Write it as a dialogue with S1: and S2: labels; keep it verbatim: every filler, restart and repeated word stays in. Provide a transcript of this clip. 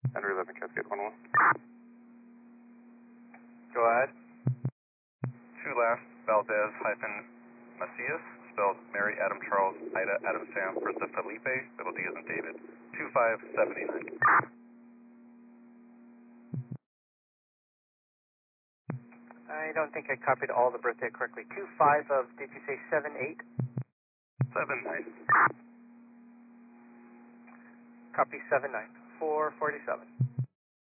S1: Andrew eleven Cascade one one.
S2: Go ahead. Two last, Valdez hyphen Macias, spelled Mary Adam Charles Ida Adam Sam Bertha Felipe, little D as in David, two five seven nine.
S3: I don't think I copied all the birthday correctly. two five of, did you say seven eight?
S2: seven nine.
S3: Copy seven nine. four forty-seven.